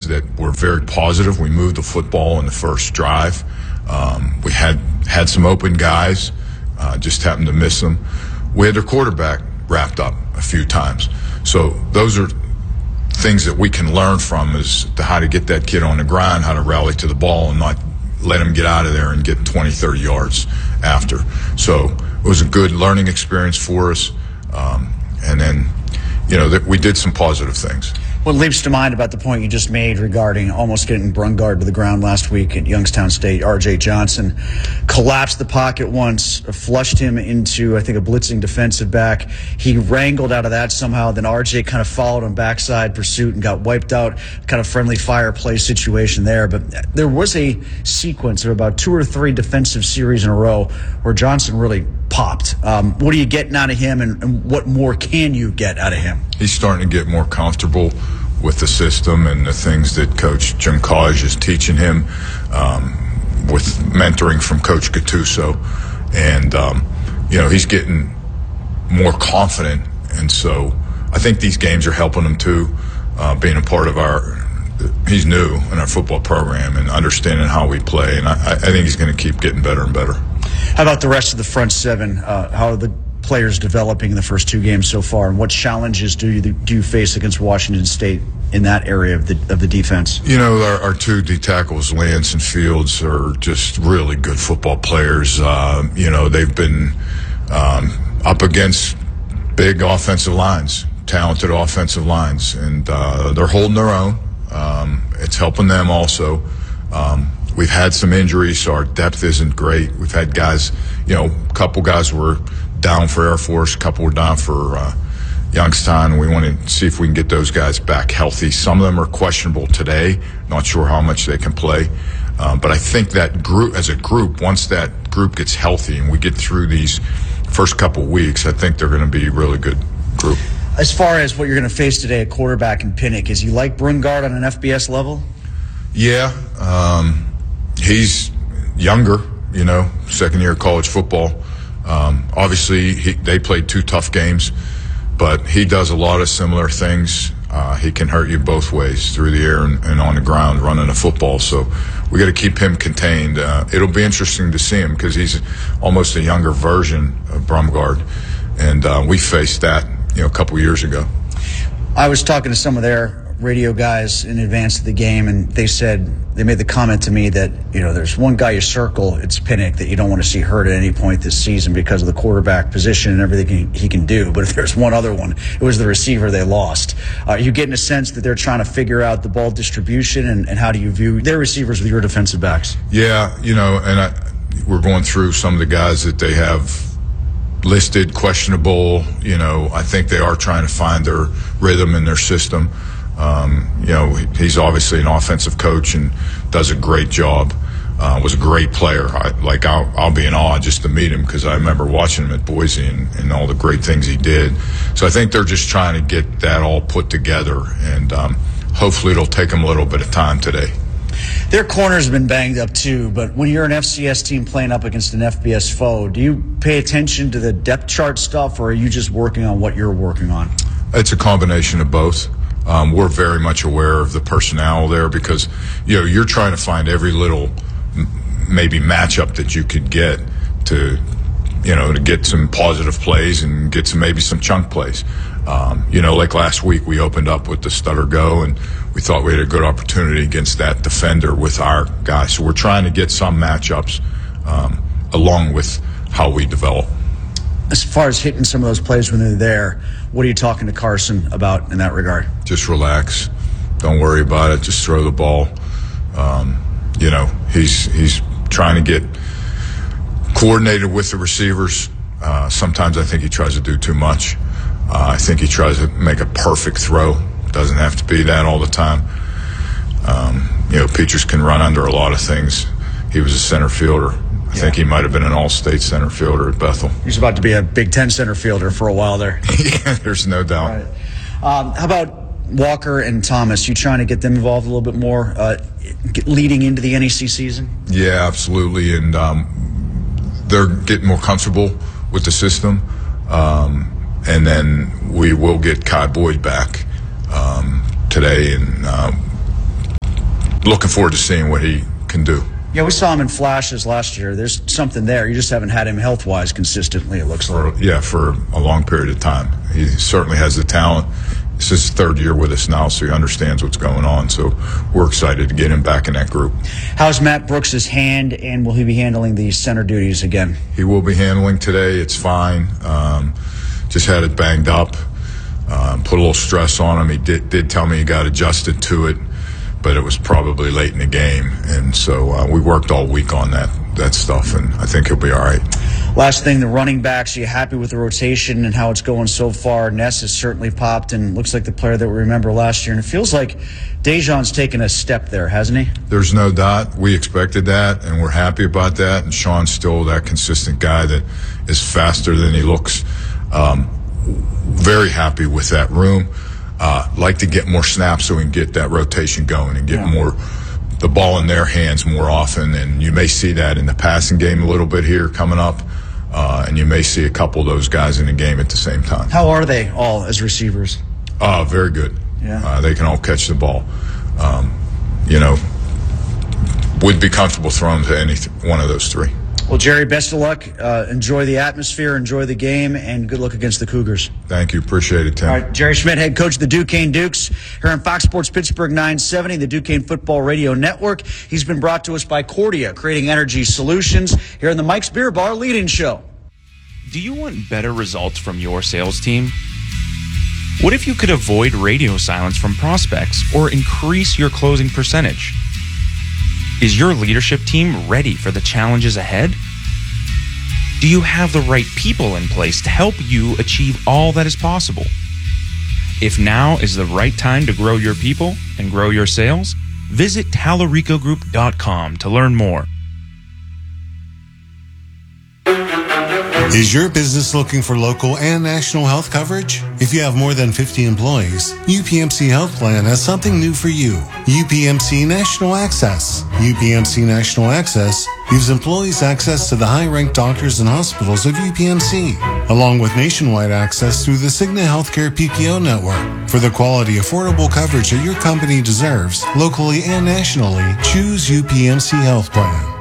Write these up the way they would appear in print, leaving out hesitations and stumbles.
that were very positive. We moved the football in the first drive. We had some open guys, just happened to miss them. We had their quarterback wrapped up a few times. So those are things that we can learn from, is to how to get that kid on the grind, how to rally to the ball and not let him get out of there and get 20, 30 yards after. So it was a good learning experience for us. And then, we did some positive things. What leaps to mind about the point you just made regarding almost getting Brungard to the ground last week at Youngstown State? R.J. Johnson collapsed the pocket once, flushed him into, I think, a blitzing defensive back. He wrangled out of that somehow. Then R.J. kind of followed him backside pursuit and got wiped out. Kind of friendly fire play situation there. But there was a sequence of about 2 or 3 defensive series in a row where Johnson really popped. What are you getting out of him, and what more can you get out of him? He's starting to get more comfortable with the system and the things that Coach Junkaj is teaching him, with mentoring from Coach Gattuso. And, he's getting more confident. And so I think these games are helping him too, being a part of he's new in our football program and understanding how we play. And I think he's going to keep getting better and better. How about the rest of the front seven? How are the players developing in the first 2 games so far, and what challenges do you face against Washington State in that area of the defense? Our 2 D tackles, Lance and Fields, are just really good football players. They've been up against big offensive lines, talented offensive lines, and they're holding their own. It's helping them also. We've had some injuries, so our depth isn't great. We've had guys, a couple guys were down for Air Force, a couple were down for Youngstown. We want to see if we can get those guys back healthy. Some of them are questionable today. Not sure how much they can play. But I think that group, as a group, once that group gets healthy and we get through these first couple weeks, I think they're going to be a really good group. As far as what you're going to face today at quarterback in Pinnock, is you like Brungard on an FBS level? Yeah. He's younger, second year of college football. Obviously, they played 2 tough games, but he does a lot of similar things. He can hurt you both ways, through the air and on the ground, running the football. So we got to keep him contained. It'll be interesting to see him because he's almost a younger version of Brungard, and we faced that a couple years ago. I was talking to some of their radio guys in advance of the game, and they made the comment to me that there's one guy you circle, it's Pinnock, that you don't want to see hurt at any point this season because of the quarterback position and everything he can do. But if there's one other one, it was the receiver they lost. Are you getting a sense that they're trying to figure out the ball distribution, and how do you view their receivers with your defensive backs? Yeah, we're going through some of the guys that they have listed questionable. I think they are trying to find their rhythm and their system. He's obviously an offensive coach and does a great job. Was a great player. I'll be in awe just to meet him because I remember watching him at Boise and all the great things he did. So I think they're just trying to get that all put together, and hopefully it'll take them a little bit of time today. Their corners have been banged up too, but when you're an FCS team playing up against an FBS foe, do you pay attention to the depth chart stuff, or are you just working on what you're working on? It's a combination of both. We're very much aware of the personnel there because, you're trying to find every little maybe matchup that you could get to get some positive plays and get maybe some chunk plays. Like last week we opened up with the stutter go, and we thought we had a good opportunity against that defender with our guys. So we're trying to get some matchups along with how we develop. As far as hitting some of those plays when they're there, what are you talking to Carson about in that regard? Just relax. Don't worry about it. Just throw the ball. He's trying to get coordinated with the receivers. Sometimes I think he tries to do too much. I think he tries to make a perfect throw. Doesn't have to be that all the time. Petras can run under a lot of things. He was a center fielder. I think he might have been an all-state center fielder at Bethel. He's about to be a Big Ten center fielder for a while there. Yeah, there's no doubt. Right. How about Walker and Thomas? You trying to get them involved a little bit more leading into the NEC season? Yeah, absolutely. And they're getting more comfortable with the system. And then we will get Kai Boyd back today, and looking forward to seeing what he can do. Yeah, we saw him in flashes last year. There's something there. You just haven't had him health-wise consistently, it looks like. For a long period of time. He certainly has the talent. This is his third year with us now, so he understands what's going on. So we're excited to get him back in that group. How's Matt Brooks' hand, and will he be handling the center duties again? He will be handling today. It's fine. Just had it banged up. Put a little stress on him. He did tell me he got adjusted to it, but it was probably late in the game. And so we worked all week on that stuff, and I think he'll be all right. Last thing, the running backs, are you happy with the rotation and how it's going so far? Ness has certainly popped and looks like the player that we remember last year. And it feels like Dejon's taken a step there, hasn't he? There's no doubt. We expected that, and we're happy about that. And Sean's still that consistent guy that is faster than he looks. Very happy with that room. Like to get more snaps so we can get that rotation going and get more the ball in their hands more often. And you may see that in the passing game a little bit here coming up. And you may see a couple of those guys in the game at the same time. How are they all as receivers? Very good. Yeah. They can all catch the ball. Would be comfortable throwing to any one of those three. Well, Jerry, best of luck. Enjoy the atmosphere, enjoy the game, and good luck against the Cougars. Thank you. Appreciate it, Tim. All right, Jerry Schmidt, head coach of the Duquesne Dukes, here on Fox Sports Pittsburgh 970, the Duquesne Football Radio Network. He's been brought to us by Cordia, creating energy solutions, here on the Mike's Beer Bar lead-in show. Do you want better results from your sales team? What if you could avoid radio silence from prospects or increase your closing percentage? Is your leadership team ready for the challenges ahead? Do you have the right people in place to help you achieve all that is possible? If now is the right time to grow your people and grow your sales, visit TalaricoGroup.com to learn more. Is your business looking for local and national health coverage? If you have more than 50 employees, UPMC Health Plan has something new for you. UPMC National Access. UPMC National Access gives employees access to the high-ranked doctors and hospitals of UPMC, along with nationwide access through the Cigna Healthcare PPO network. For the quality, affordable coverage that your company deserves, locally and nationally, choose UPMC Health Plan.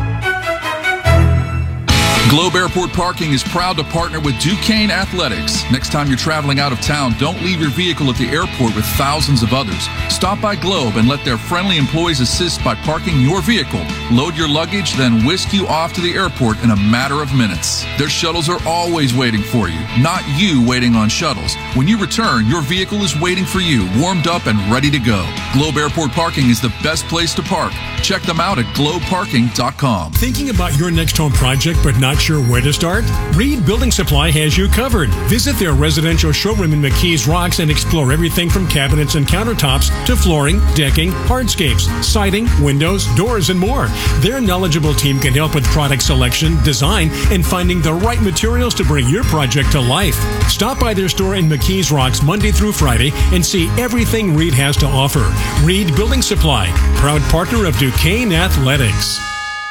Globe Airport Parking is proud to partner with Duquesne Athletics. Next time you're traveling out of town, don't leave your vehicle at the airport with thousands of others. Stop by Globe and let their friendly employees assist by parking your vehicle. Load your luggage, then whisk you off to the airport in a matter of minutes. Their shuttles are always waiting for you, not you waiting on shuttles. When you return, your vehicle is waiting for you, warmed up and ready to go. Globe Airport Parking is the best place to park. Check them out at globeparking.com. Thinking about your next home project but not sure where to start? Reed Building Supply has you covered. Visit their residential showroom in McKees Rocks and explore everything from cabinets and countertops to flooring, decking, hardscapes, siding, windows, doors, and more. Their knowledgeable team can help with product selection, design, and finding the right materials to bring your project to life. Stop by their store in McKees Rocks Monday through Friday and see everything Reed has to offer. Reed Building Supply, proud partner of Duquesne Athletics.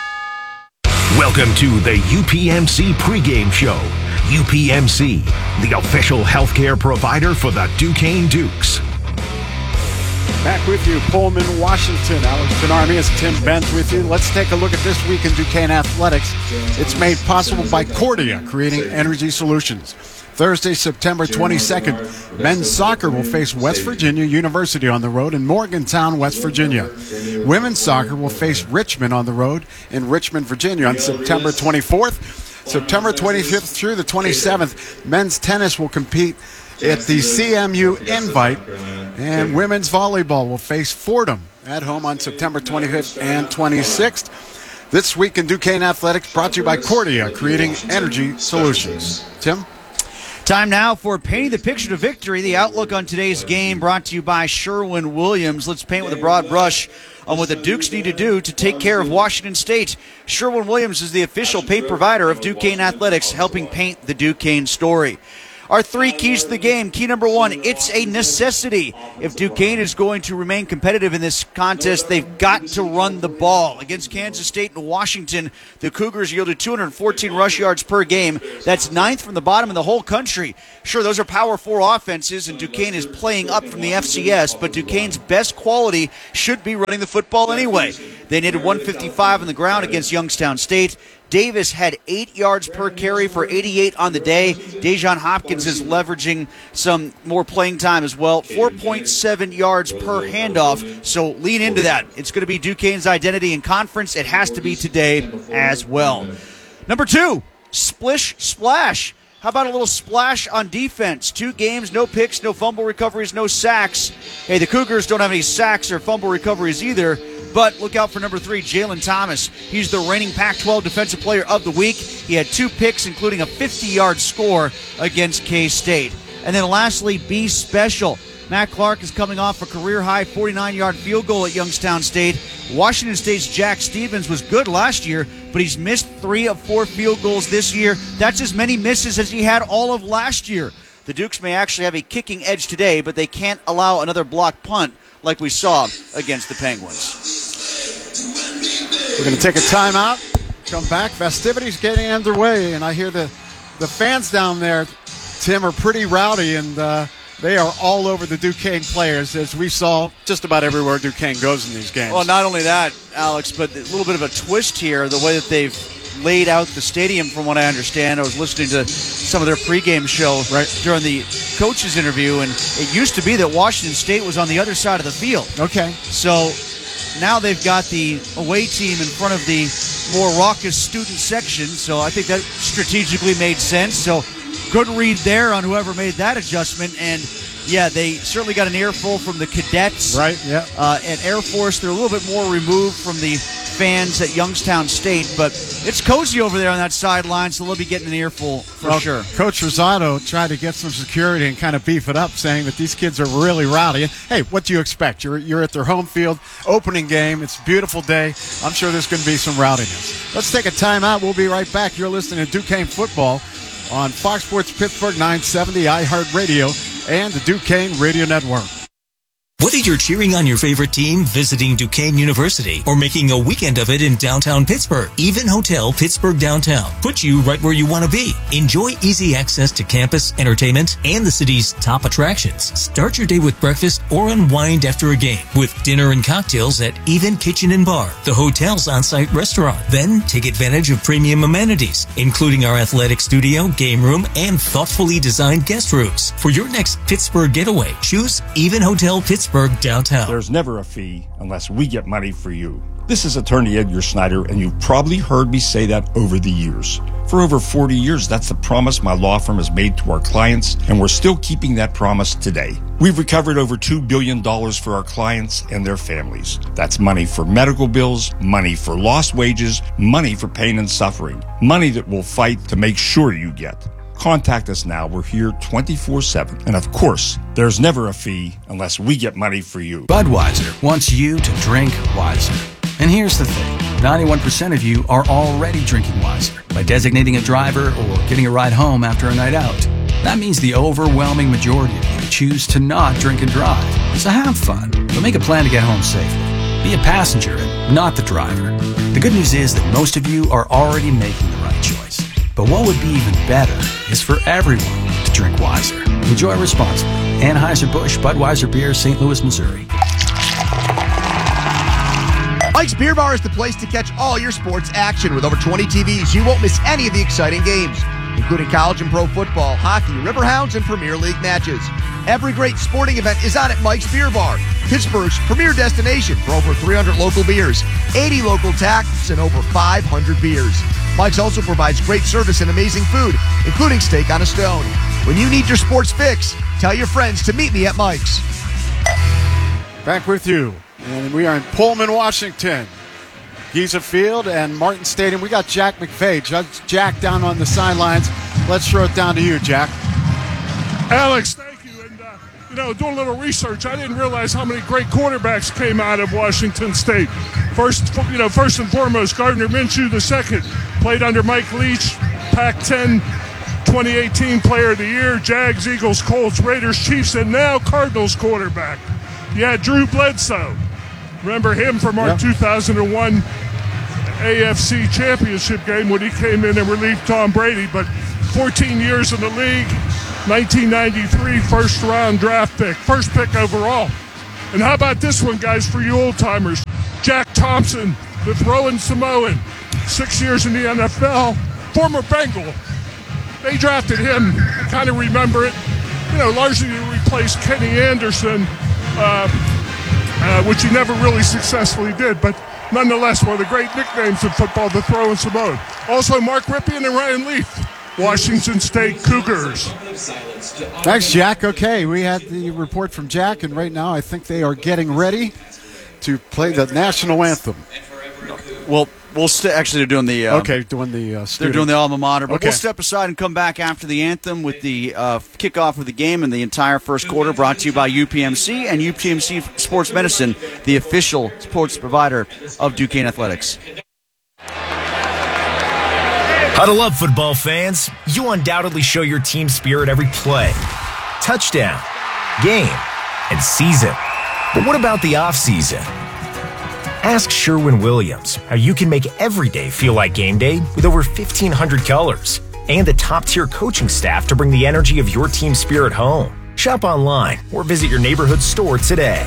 Welcome to the UPMC pregame show. UPMC, the official healthcare provider for the Duquesne Dukes. Back with you, Pullman, Washington. Alex Tenarmi is Tim Benz with you. Let's take a look at this week in Duquesne Athletics. It's made possible by Cordia, creating energy solutions. Thursday, September 22nd, men's soccer will face West Virginia University on the road in Morgantown, West Virginia. Women's soccer will face Richmond on the road in Richmond, Virginia on September 24th. September 25th through the 27th, men's tennis will compete at the CMU Invite, and women's volleyball will face Fordham at home on September 25th and 26th. This week in Duquesne Athletics brought to you by Cordia, creating energy solutions. Tim? Time now for Painting the Picture to Victory, the outlook on today's game brought to you by Sherwin-Williams. Let's paint with a broad brush on what the Dukes need to do to take care of Washington State. Sherwin-Williams is the official paint provider of Duquesne Athletics, helping paint the Duquesne story. Our 3 keys to the game. Key number 1, it's a necessity. If Duquesne is going to remain competitive in this contest, they've got to run the ball. Against Kansas State and Washington, the Cougars yielded 214 rush yards per game. That's 9th from the bottom in the whole country. Sure, those are Power 4 offenses, and Duquesne is playing up from the FCS, but Duquesne's best quality should be running the football anyway. They netted 155 on the ground against Youngstown State. Davis had 8 yards per carry for 88 on the day. Dejon Hopkins is leveraging some more playing time as well. 4.7 yards per handoff, so lean into that. It's going to be Duquesne's identity in conference. It has to be today as well. Number 2, splish splash. How about a little splash on defense? 2 games, no picks, no fumble recoveries, no sacks. Hey, the Cougars don't have any sacks or fumble recoveries either. But look out for number 3, Jalen Thomas. He's the reigning Pac-12 Defensive Player of the Week. He had 2 picks, including a 50-yard score against K-State. And then lastly, be special. Matt Clark is coming off a career-high 49-yard field goal at Youngstown State. Washington State's Jack Stevens was good last year, but he's missed 3 of 4 field goals this year. That's as many misses as he had all of last year. The Dukes may actually have a kicking edge today, but they can't allow another blocked punt like we saw against the Penguins. We're going to take a timeout, come back. Festivities getting underway, and I hear the fans down there, Tim, are pretty rowdy, and they are all over the Duquesne players, as we saw just about everywhere Duquesne goes in these games. Well, not only that, Alex, but a little bit of a twist here, the way that they've laid out the stadium, from what I understand. I was listening to some of their pregame show during the coach's interview, and it used to be that Washington State was on the other side of the field. Okay. So now they've got the away team in front of the more raucous student section, so I think that strategically made sense. So good read there on whoever made that adjustment. And yeah, they certainly got an earful from the cadets. Right, yeah. At Air Force, they're a little bit more removed from the fans at Youngstown State, but it's cozy over there on that sideline, so they'll be getting an earful for sure. Coach Rosado tried to get some security and kind of beef it up, saying that these kids are really rowdy. And, hey, what do you expect? You're at their home field, opening game. It's a beautiful day. I'm sure there's going to be some rowdiness. Let's take a timeout. We'll be right back. You're listening to Duquesne Football on Fox Sports Pittsburgh 970, iHeartRadio, and the Duquesne Radio Network. Whether you're cheering on your favorite team, visiting Duquesne University, or making a weekend of it in downtown Pittsburgh, Even Hotel Pittsburgh Downtown puts you right where you want to be. Enjoy easy access to campus, entertainment, and the city's top attractions. Start your day with breakfast or unwind after a game with dinner and cocktails at Even Kitchen and Bar, the hotel's on-site restaurant. Then take advantage of premium amenities, including our athletic studio, game room, and thoughtfully designed guest rooms. For your next Pittsburgh getaway, choose Even Hotel Pittsburgh Downtown. There's never a fee unless we get money for you. This is Attorney Edgar Snyder, and you've probably heard me say that over the years. For over 40 years, that's the promise my law firm has made to our clients, and we're still keeping that promise today. We've recovered over $2 billion for our clients and their families. That's money for medical bills, money for lost wages, money for pain and suffering, money that we'll fight to make sure you get. Contact us now. We're here 24/7. And of course, there's never a fee unless we get money for you. Budweiser wants you to drink wiser. And here's the thing. 91% of you are already drinking wiser by designating a driver or getting a ride home after a night out. That means the overwhelming majority of you choose to not drink and drive. So have fun, but make a plan to get home safely. Be a passenger and not the driver. The good news is that most of you are already making the right choice. But what would be even better is for everyone to drink wiser. Enjoy responsibly. Anheuser-Busch Budweiser Beer, St. Louis, Missouri. Mike's Beer Bar is the place to catch all your sports action. With over 20 TVs, you won't miss any of the exciting games, including college and pro football, hockey, Riverhounds, and Premier League matches. Every great sporting event is on at Mike's Beer Bar, Pittsburgh's premier destination for over 300 local beers, 80 local taps, and over 500 beers. Mike's also provides great service and amazing food, including steak on a stone. When you need your sports fix, tell your friends to meet me at Mike's. Back with you, and we are in Pullman, Washington. Giza Field and Martin Stadium. We got Jack McVay. Judge Jack down on the sidelines. Let's throw it down to you, Jack. Alex, thank you. And, doing a little research, I didn't realize how many great quarterbacks came out of Washington State. First and foremost, Gardner Minshew II, played under Mike Leach, Pac-10 2018 Player of the Year, Jags, Eagles, Colts, Raiders, Chiefs, and now Cardinals quarterback. Yeah, Drew Bledsoe. Remember him from our 2001 AFC Championship game when he came in and relieved Tom Brady. But 14 years in the league, 1993 first-round draft pick, first pick overall. And how about this one, guys, for you old-timers? Jack Thompson, the throwing Samoan, 6 years in the NFL, former Bengal. They drafted him, kind of remember it, largely to replace Kenny Anderson, which he never really successfully did, but nonetheless, one of the great nicknames in football, the throwing Samoan. Also, Mark Ripien and Ryan Leaf, Washington State Cougars. Thanks, Jack. Okay, we had the report from Jack, and right now I think they are getting ready to play the national anthem. Well, actually, they're doing the doing the they're doing the alma mater, but Okay. we'll step aside and come back after the anthem with the kickoff of the game and the entire first quarter, brought to you by UPMC and UPMC Sports Medicine, the official sports provider of Duquesne Athletics. Huddle up, football fans. You undoubtedly show your team spirit every play, touchdown, game, and season. But what about the off-season? Ask Sherwin-Williams how you can make every day feel like game day with over 1,500 colors and the top-tier coaching staff to bring the energy of your team spirit home. Shop online or visit your neighborhood store today.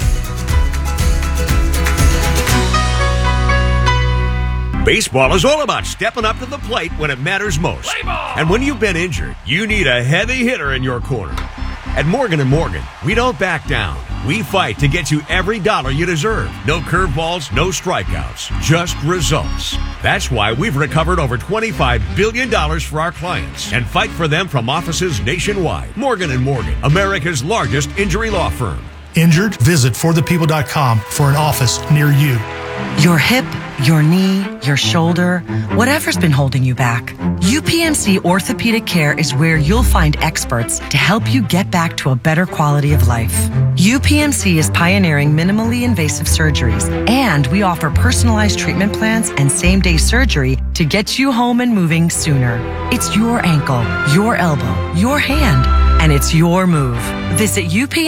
Baseball is all about stepping up to the plate when it matters most. And when you've been injured, you need a heavy hitter in your corner. At Morgan & Morgan, we don't back down. We fight to get you every dollar you deserve. No curveballs, no strikeouts, just results. That's why we've recovered over $25 billion for our clients and fight for them from offices nationwide. Morgan & Morgan, America's largest injury law firm. Injured? Visit forthepeople.com for an office near you. Your hip, your knee, your shoulder, whatever's been holding you back. UPMC Orthopedic Care is where you'll find experts to help you get back to a better quality of life. UPMC is pioneering minimally invasive surgeries, and we offer personalized treatment plans and same-day surgery to get you home and moving sooner. It's your ankle, your elbow, your hand, and it's your move. Visit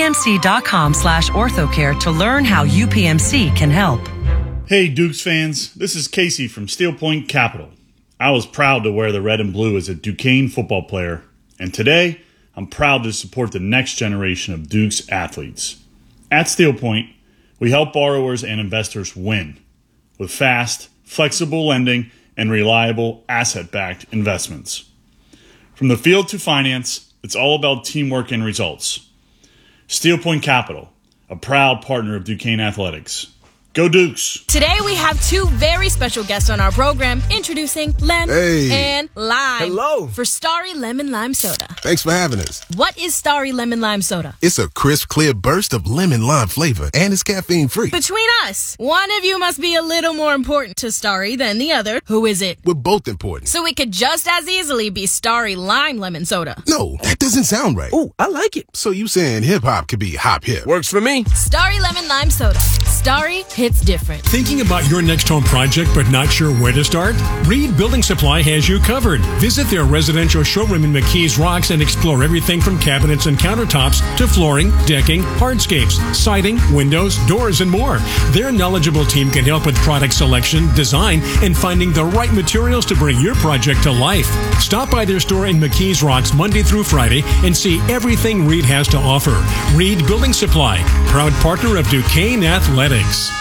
upmc.com/orthocare to learn how UPMC can help. Hey Dukes fans, this is Casey from Steel Point Capital. I was proud to wear the red and blue as a Duquesne football player, and today I'm proud to support the next generation of Dukes athletes. At Steel Point, we help borrowers and investors win with fast, flexible lending and reliable asset-backed investments. From the field to finance, it's all about teamwork and results. Steel Point Capital, a proud partner of Duquesne Athletics. Go Dukes! Today we have two very special guests on our program, introducing Lem and Lime. Hello. For Starry Lemon Lime Soda. Thanks for having us. What is Starry Lemon Lime Soda? It's a crisp, clear burst of lemon lime flavor, and it's caffeine-free. Between us, one of you must be a little more important to Starry than the other. Who is it? We're both important. So it could just as easily be Starry Lime Lemon Soda. No, that doesn't sound right. Oh, I like it. So you saying hip-hop could be hop-hip. Works for me. Starry Lemon Lime Soda. Starry hits different. Thinking about your next home project but not sure where to start? Reed Building Supply has you covered. Visit their residential showroom in McKees Rocks and explore everything from cabinets and countertops to flooring, decking, hardscapes, siding, windows, doors, and more. Their knowledgeable team can help with product selection, design, and finding the right materials to bring your project to life. Stop by their store in McKees Rocks Monday through Friday and see everything Reed has to offer. Reed Building Supply, proud partner of Duquesne Athletics.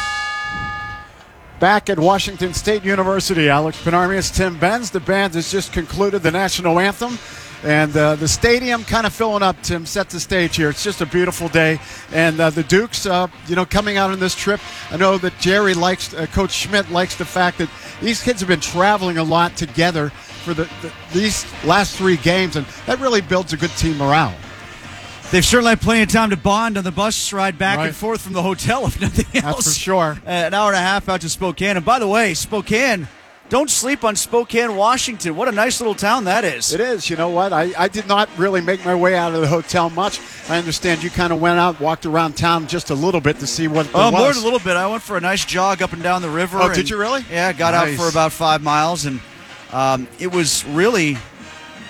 Back at Washington State University, Alex Penarmius, Tim Benz. The band has just concluded the national anthem, and the stadium kind of filling up. Tim, set the stage here. It's just a beautiful day, and the Dukes, coming out on this trip. I know that Jerry likes, Coach Schmidt likes the fact that these kids have been traveling a lot together for these last three games, and that really builds a good team morale. They've certainly had plenty of time to bond on the bus ride back and forth from the hotel, if nothing else. That's for sure. An hour and a half out to Spokane. And by the way, Spokane, don't sleep on Spokane, Washington. What a nice little town that is. It is. You know what? I did not really make my way out of the hotel much. I understand you kind of went out, walked around town just a little bit to see what it was. More than a little bit. I went for a nice jog up and down the river. Oh, did you really? Yeah, got out for about 5 miles, and it was really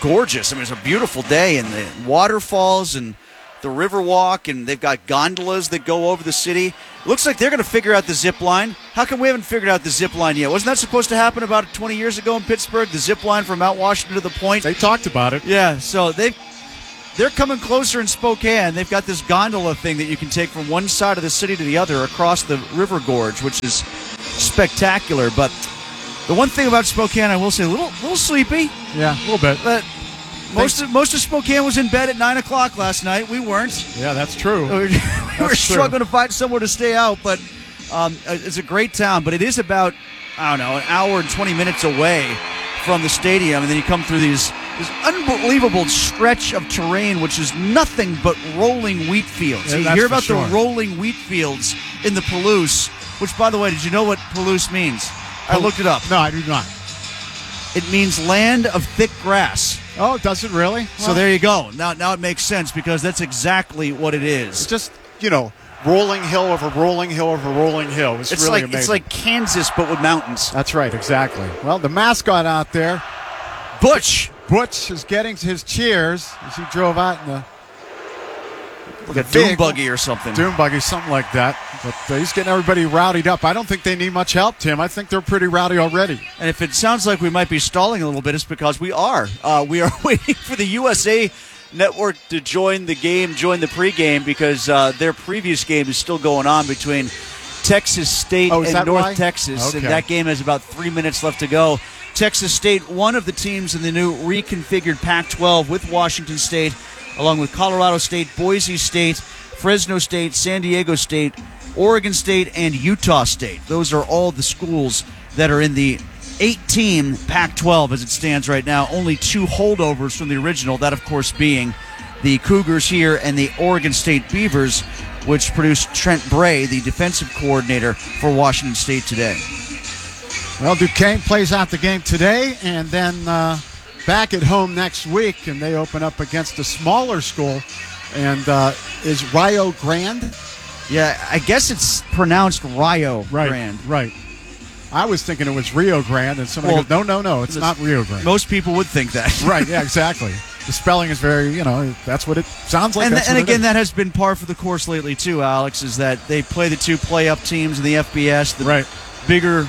gorgeous. I mean, it's a beautiful day, and the waterfalls and the river walk, and they've got gondolas that go over the city. It looks like they're going to figure out the zip line. How come we haven't figured out the zip line yet? Wasn't that supposed to happen about 20 years ago in Pittsburgh, the zip line from Mount Washington to the Point? They talked about it. Yeah, so they're coming closer in Spokane. They've got this gondola thing that you can take from one side of the city to the other across the river gorge, which is spectacular. But the one thing about Spokane, I will say, a little sleepy. Yeah, a little bit. But most of Spokane was in bed at 9 o'clock last night. We weren't. Yeah, that's true. We were struggling to find somewhere to stay out, but it's a great town. But it is about, I don't know, an hour and 20 minutes away from the stadium, and then you come through this unbelievable stretch of terrain, which is nothing but rolling wheat fields. Yeah, you hear about the rolling wheat fields in the Palouse, which, by the way, did you know what Palouse means? I looked it up. No, I do not. It means land of thick grass. Oh, does it really? So there you go. Now it makes sense, because that's exactly what it is. It's just, rolling hill over rolling hill over rolling hill. It's really amazing. It's like Kansas, but with mountains. That's right, exactly. Well, the mascot out there, Butch is getting his cheers as he drove out in the dune buggy or something. Dune buggy, something like that. But he's getting everybody rowdied up. I don't think they need much help, Tim. I think they're pretty rowdy already. And if it sounds like we might be stalling a little bit, it's because we are. We are waiting for the USA Network to join the pregame, because their previous game is still going on between Texas State and North Texas. Okay. And that game has about 3 minutes left to go. Texas State, one of the teams in the new reconfigured Pac-12 with Washington State, along with Colorado State, Boise State, Fresno State, San Diego State, Oregon State, and Utah State. Those are all the schools that are in the 8-team Pac-12 as it stands right now. Only 2 holdovers from the original, that, of course, being the Cougars here and the Oregon State Beavers, which produced Trent Bray, the defensive coordinator for Washington State today. Well, Duquesne plays out the game today, and then back at home next week, and they open up against a smaller school. And is Rio Grande? Yeah, I guess it's pronounced Rio Grande. Right. I was thinking it was Rio Grande, and somebody goes, no, it's not Rio Grande. Most people would think that. Right, yeah, exactly. The spelling is very, that's what it sounds like. And again, that has been par for the course lately, too, Alex, is that they play the 2 play-up teams in the FBS, the bigger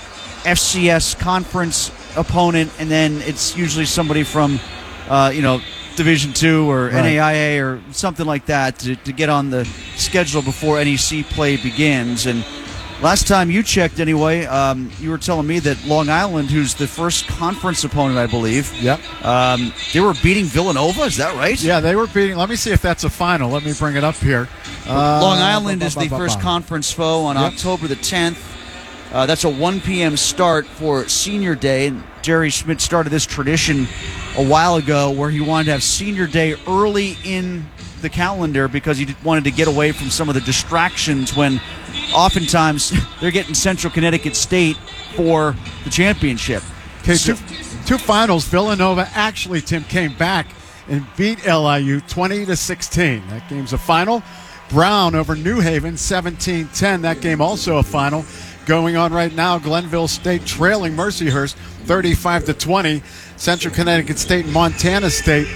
FCS conference opponent, and then it's usually somebody from, Division II or NAIA or something like that to get on the schedule before NEC play begins. And last time you checked, anyway, you were telling me that Long Island, who's the first conference opponent, I believe, they were beating Villanova. Is that right? Yeah, they were beating. Let me see if that's a final. Let me bring it up here. Long Island is the first conference foe on October the 10th. That's a 1 p.m. start for Senior Day. And Jerry Schmidt started this tradition a while ago where he wanted to have Senior Day early in the calendar because he wanted to get away from some of the distractions when oftentimes they're getting Central Connecticut State for the championship. Okay, two finals. Villanova actually, Tim, came back and beat LIU 20-16. That game's a final. Brown over New Haven 17-10. That game also a final. Going on right now, Glenville State trailing Mercyhurst 35-20. Central Connecticut State and Montana State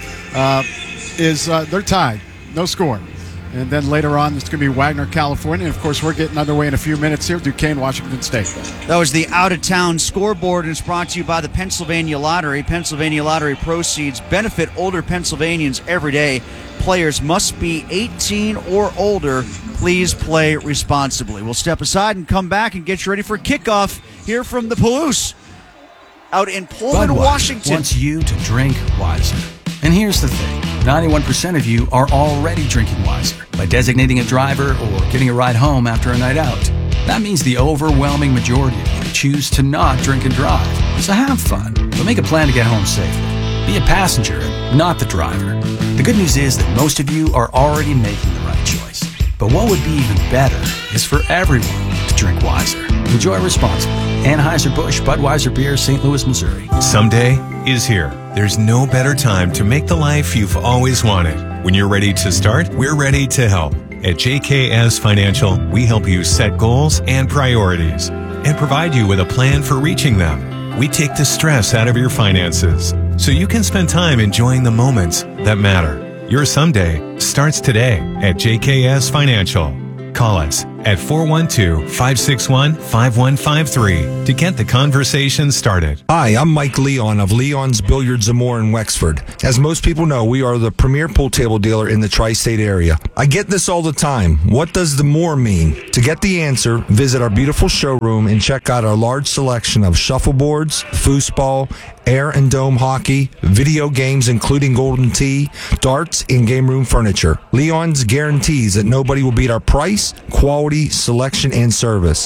they're tied, no score. And then later on, it's going to be Wagner, California. And, of course, we're getting underway in a few minutes here. Duquesne, Washington State. That was the out-of-town scoreboard, and it's brought to you by the Pennsylvania Lottery. Pennsylvania Lottery proceeds benefit older Pennsylvanians every day. Players must be 18 or older. Please play responsibly. We'll step aside and come back and get you ready for kickoff here from the Palouse out in Pullman, Budweiser Washington. Wants you to drink wiser. And here's the thing. 91% of you are already drinking wiser by designating a driver or getting a ride home after a night out. That means the overwhelming majority of you choose to not drink and drive. So have fun, but make a plan to get home safely. Be a passenger and not the driver. The good news is that most of you are already making the right choice. But what would be even better is for everyone to drink wiser. Enjoy responsibly. Anheuser-Busch Budweiser Beer, St. Louis, Missouri. Someday is here. There's no better time to make the life you've always wanted. When you're ready to start, we're ready to help. At JKS Financial, we help you set goals and priorities and provide you with a plan for reaching them. We take the stress out of your finances so you can spend time enjoying the moments that matter. Your someday starts today at JKS Financial. Call us at 412-561-5153 to get the conversation started. Hi, I'm Mike Leon of Leon's Billiards and More in Wexford. As most people know, we are the premier pool table dealer in the tri-state area. I get this all the time. What does the more mean? To get the answer, visit our beautiful showroom and check out our large selection of shuffleboards, foosball, air and dome hockey, video games including Golden Tee, darts, and game room furniture. Leon's guarantees that nobody will beat our price, quality, selection, and service.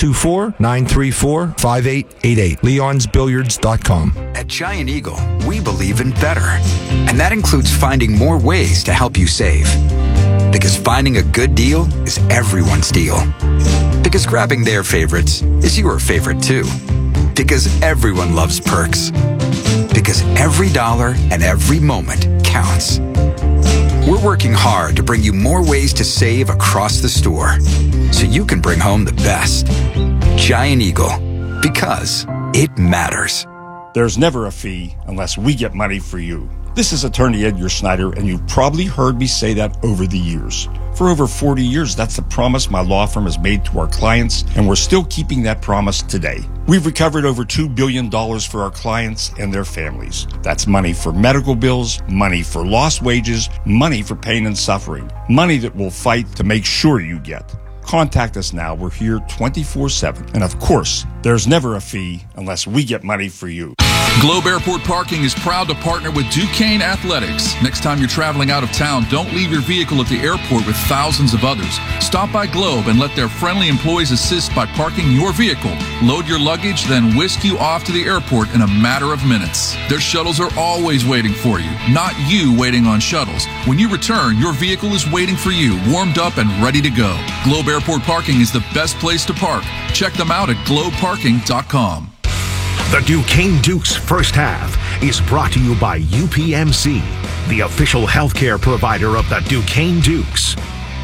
724-934-5888. Leon'sBilliards.com. At Giant Eagle, we believe in better. And that includes finding more ways to help you save. Because finding a good deal is everyone's deal. Because grabbing their favorites is your favorite too. Because everyone loves perks. Because every dollar and every moment counts. We're working hard to bring you more ways to save across the store, so you can bring home the best. Giant Eagle, because it matters. There's never a fee unless we get money for you. This is attorney Edgar Snyder, and you've probably heard me say that over the years. For over 40 years, that's the promise my law firm has made to our clients, and we're still keeping that promise today. We've recovered over $2 billion for our clients and their families. That's money for medical bills, money for lost wages, money for pain and suffering, money that we'll fight to make sure you get. Contact us now. We're here 24/7. And of course, there's never a fee unless we get money for you. Globe Airport Parking is proud to partner with Duquesne Athletics. Next time you're traveling out of town, don't leave your vehicle at the airport with thousands of others. Stop by Globe and let their friendly employees assist by parking your vehicle. Load your luggage, then whisk you off to the airport in a matter of minutes. Their shuttles are always waiting for you, not you waiting on shuttles. When you return, your vehicle is waiting for you, warmed up and ready to go. Globe Airport Parking is the best place to park. Check them out at globeparking.com. The Duquesne Dukes first half is brought to you by UPMC, the official healthcare provider of the Duquesne Dukes.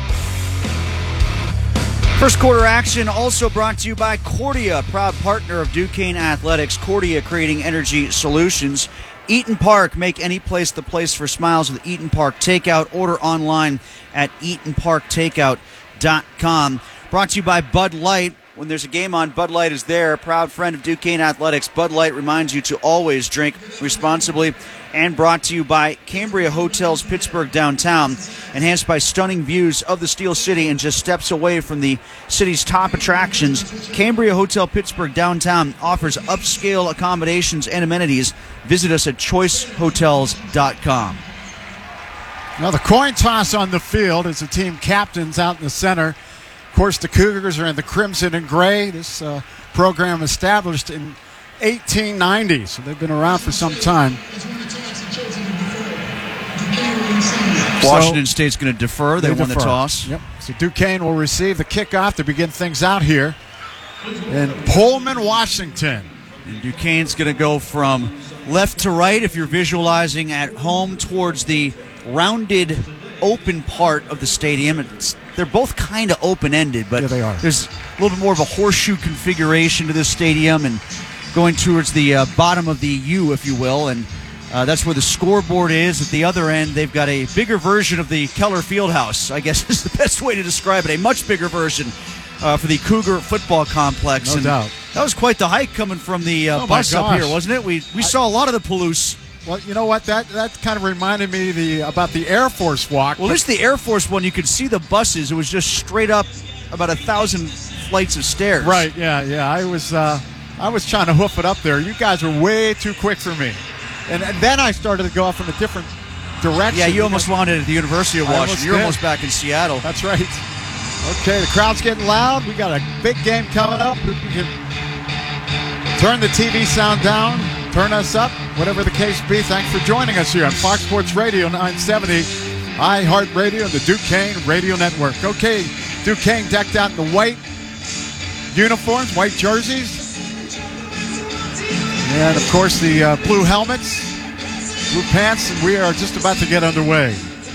First quarter action also brought to you by Cordia, proud partner of Duquesne Athletics. Cordia, creating energy solutions. Eaton Park, make any place the place for smiles with Eaton Park Takeout. Order online at EatonParkTakeout.com. Brought to you by Bud Light. When there's a game on, Bud Light is there. Proud friend of Duquesne Athletics. Bud Light reminds you to always drink responsibly. And brought to you by Cambria Hotels Pittsburgh Downtown. Enhanced by stunning views of the Steel City and just steps away from the city's top attractions. Cambria Hotel Pittsburgh Downtown offers upscale accommodations and amenities. Visit us at choicehotels.com. Now the coin toss on the field as the team captains out in the center. Of course, the Cougars are in the crimson and gray. This program established in 1890, so they've been around for some time. Washington State's going to defer. They won the toss. Yep. So Duquesne will receive the kickoff to begin things out here in Pullman, Washington. And Duquesne's going to go from left to right, if you're visualizing at home, towards the rounded open part of the stadium. They're both kind of open-ended, but they are. There's a little bit more of a horseshoe configuration to this stadium and going towards the bottom of the U, if you will, and that's where the scoreboard is. At the other end, they've got a bigger version of the Keller Fieldhouse, I guess is the best way to describe it, a much bigger version for the Cougar football complex. No doubt. That was quite the hike coming from the bus up here, wasn't it? We saw a lot of the Palouse. Well, you know what? That kind of reminded me about the Air Force walk. Well, this is the Air Force one. You could see the buses. It was just straight up about 1,000 flights of stairs. Right, yeah. I was trying to hoof it up there. You guys were way too quick for me. And then I started to go off in a different direction. Yeah, you almost wanted at the University of Washington. You're almost back in Seattle. That's right. Okay, the crowd's getting loud. We got a big game coming up. We can turn the TV sound down, turn us up, whatever the case be. Thanks for joining us here on Fox Sports Radio 970, iHeartRadio, and the Duquesne Radio Network. Okay, Duquesne decked out in the white uniforms, white jerseys. And, of course, the blue helmets, blue pants, and we are just about to get underway.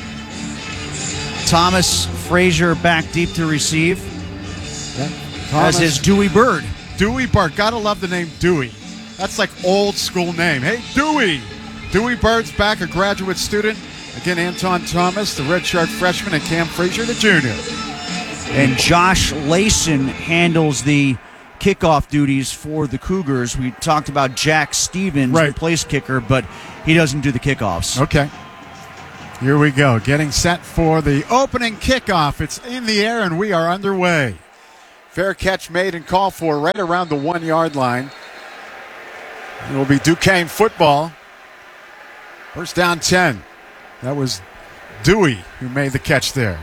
Thomas Frazier back deep to receive. Yeah. As is Dewey Bird. Dewey Bird. Gotta love the name Dewey. That's like old school name. Hey, Dewey. Dewey Bird's back, a graduate student. Again, Anton Thomas, the redshirt freshman, and Cam Frazier, the junior. And Josh Layson handles the kickoff duties for the Cougars. We talked about Jack Stevens, the place kicker, but he doesn't do the kickoffs. Okay. Here we go. Getting set for the opening kickoff. It's in the air, and we are underway. Fair catch made and called for right around the 1-yard line. It will be Duquesne football. First down 10. That was Dewey who made the catch there.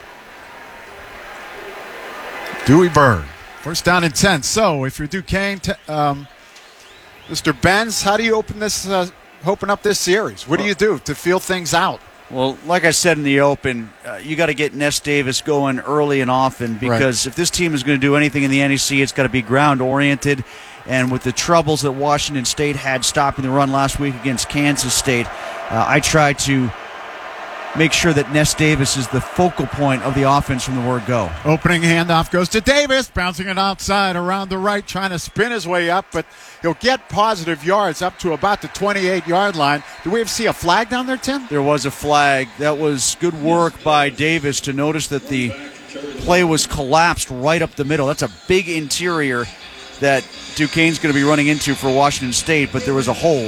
Dewey Bird. First down and 10. So if you're Duquesne, Mr. Benz, how do you open up this series? What do you do to feel things out? Well, like I said in the open, you got to get Ness Davis going early and often because if this team is going to do anything in the NEC, it's got to be ground-oriented. And with the troubles that Washington State had stopping the run last week against Kansas State, I try to make sure that Ness Davis is the focal point of the offense from the word go. Opening handoff goes to Davis, bouncing it outside around the right, trying to spin his way up, but he'll get positive yards up to about the 28-yard line. Do we see a flag down there, Tim? There was a flag. That was good work by Davis to notice that the play was collapsed right up the middle. That's a big interior that Duquesne's going to be running into for Washington State, but there was a hold.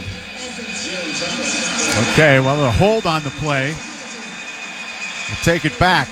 Okay, well, a hold on the play. We'll take it back.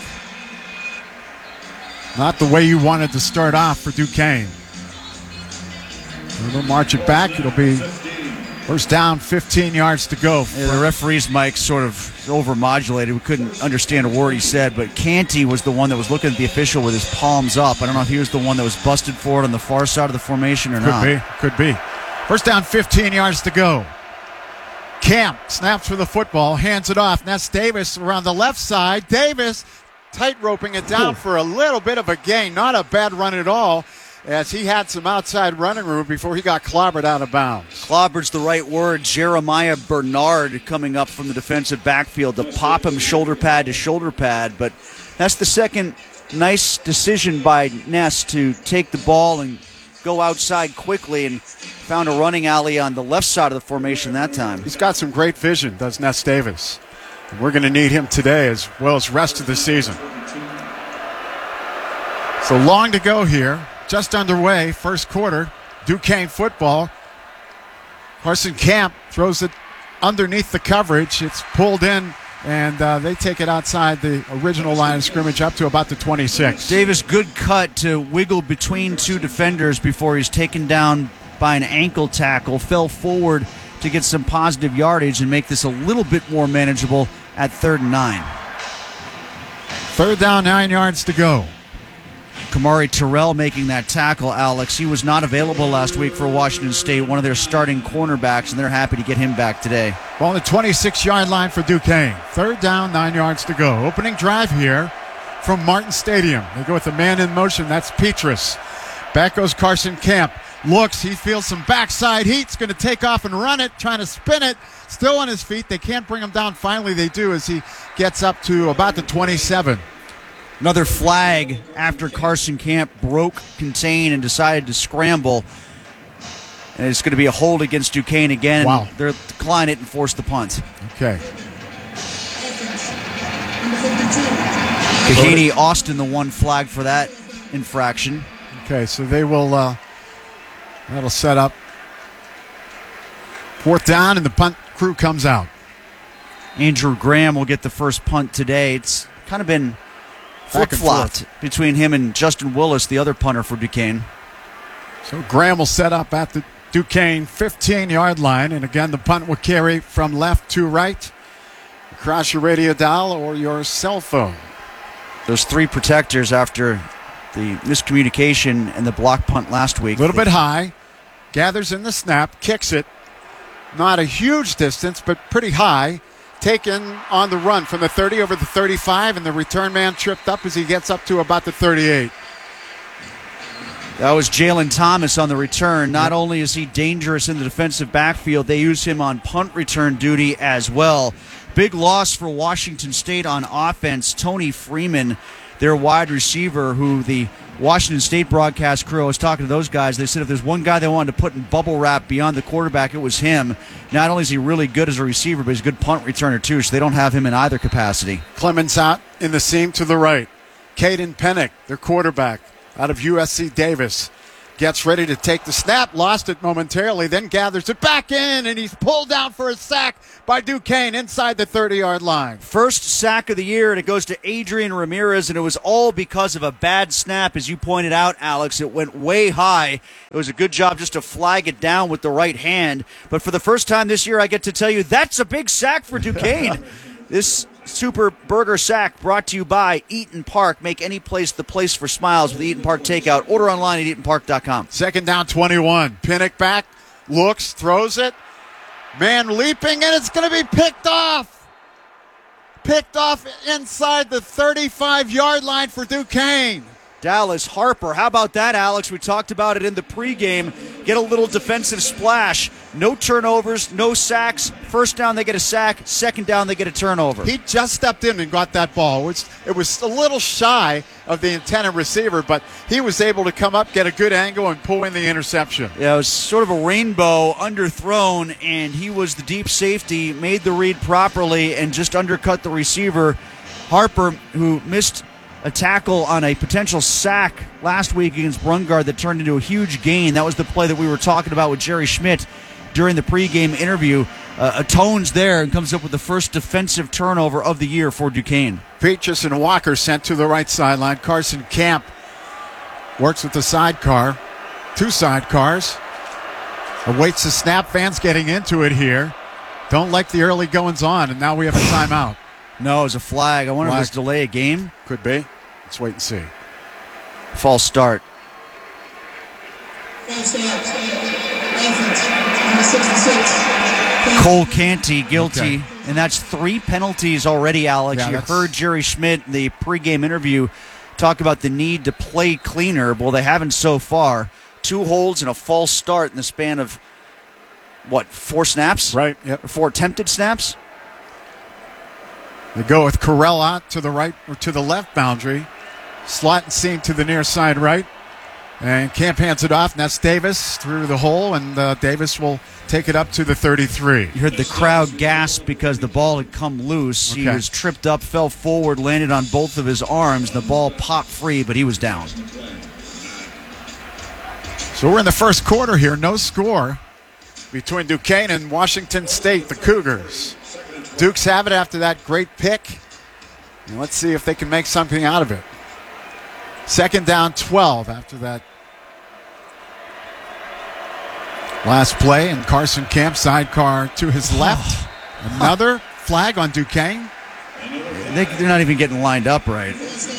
Not the way you wanted to start off for Duquesne. We'll march it back. It'll be first down, 15 yards to go. Yeah, the referee's mic sort of overmodulated. We couldn't understand a word he said, but Canty was the one that was looking at the official with his palms up. I don't know if he was the one that was busted for it on the far side of the formation or not. Could be. First down, 15 yards to go. Camp snaps for the football, hands it off. Ness Davis around the left side. Davis tight-roping it down for a little bit of a gain. Not a bad run at all, as he had some outside running room before he got clobbered out of bounds. Clobbered's the right word. Jeremiah Bernard coming up from the defensive backfield to pop him shoulder pad to shoulder pad. But that's the second nice decision by Ness to take the ball and go outside quickly, and found a running alley on the left side of the formation that time. He's got some great vision, does Ness Davis. And we're going to need him today as well as rest of the season. So long to go here. Just underway, first quarter. Duquesne football. Carson Camp throws it underneath the coverage. It's pulled in, and they take it outside the original line of scrimmage up to about the 26. Davis, good cut to wiggle between two defenders before he's taken down by an ankle tackle. Fell forward to get some positive yardage and make this a little bit more manageable at 3rd and 9. Third down, 9 yards to go. Kamari Terrell making that tackle, Alex. He was not available last week for Washington State, one of their starting cornerbacks, and they're happy to get him back today. Ball on the 26-yard line for Duquesne. Third down, 9 yards to go. Opening drive here from Martin Stadium. They go with a man in motion. That's Petrus. Back goes Carson Camp. Looks, he feels some backside heat. He's going to take off and run it, trying to spin it. Still on his feet. They can't bring him down. Finally, they do as he gets up to about the 27. Another flag after Carson Camp broke contain and decided to scramble. And it's going to be a hold against Duquesne again. Wow. They'll decline it and force the punt. Okay. Kahini Austin, the one flag for that infraction. Okay, so they will, that'll set up fourth down, and the punt crew comes out. Andrew Graham will get the first punt today. It's kind of been flip-flopped between him and Justin Willis, the other punter for Duquesne. So Graham will set up at the Duquesne 15-yard line, and again the punt will carry from left to right across your radio dial or your cell phone. Those three protectors after the miscommunication and the block punt last week. A little bit high, gathers in the snap, kicks it. Not a huge distance, but pretty high. Taken on the run from the 30 over the 35, and the return man tripped up as he gets up to about the 38. That was Jalen Thomas on the return. Not only is he dangerous in the defensive backfield, they use him on punt return duty as well. Big loss for Washington State on offense. Tony Freeman, their wide receiver, who the Washington State broadcast crew, I was talking to those guys. They said if there's one guy they wanted to put in bubble wrap beyond the quarterback, it was him. Not only is he really good as a receiver, but he's a good punt returner too, so they don't have him in either capacity. Clemens out in the seam to the right. Caden Pennick, their quarterback, out of USC Davis, gets ready to take the snap, lost it momentarily, then gathers it back in, and he's pulled down for a sack by Duquesne inside the 30-yard line. First sack of the year, and it goes to Adrian Ramirez, and it was all because of a bad snap, as you pointed out, Alex. It went way high. It was a good job just to flag it down with the right hand. But for the first time this year, I get to tell you, that's a big sack for Duquesne. This Super Burger Sack brought to you by Eaton Park. Make any place the place for smiles with Eaton Park Takeout. Order online at EatonPark.com. Second down, 21. Pinnock back, looks, throws it. Man leaping, and it's going to be picked off. Picked off inside the 35-yard line for Duquesne. Dallas Harper. How about that, Alex? We talked about it in the pregame. Get a little defensive splash. No turnovers, no sacks. First down, they get a sack. Second down, they get a turnover. He just stepped in and got that ball. It was a little shy of the intended receiver, but he was able to come up, get a good angle, and pull in the interception. Yeah, it was sort of a rainbow underthrown, and he was the deep safety, made the read properly, and just undercut the receiver. Harper, who missed a tackle on a potential sack last week against Brungard that turned into a huge gain. That was the play that we were talking about with Jerry Schmidt during the pregame interview. Atones there and comes up with the first defensive turnover of the year for Duquesne. Peaches and Walker sent to the right sideline. Carson Camp works with the sidecar. Two sidecars. Awaits the snap. Fans getting into it here. Don't like the early goings on, and now we have a timeout. No, it was a flag. I wonder if it's delay a game. Could be. Let's wait and see. False start. Cole Canty guilty, okay. And that's 3 penalties already, Alex. You heard Jerry Schmidt in the pregame interview talk about the need to play cleaner. Well, they haven't so far. 2 holds and a false start in the span of, 4 snaps? Right, yep. Or 4 attempted snaps? They go with Corell out to the right or to the left boundary. Slot and seam to the near side right. And Camp hands it off, and that's Davis through the hole, and Davis will take it up to the 33. You heard the crowd gasp because the ball had come loose. Okay. He was tripped up, fell forward, landed on both of his arms. The ball popped free, but he was down. So we're in the first quarter here. No score between Duquesne and Washington State, the Cougars. Dukes have it after that great pick. And let's see if they can make something out of it. Second down, 12 after that last play. And Carson Camp, sidecar to his left. Another flag on Duquesne. They're not even getting lined up right.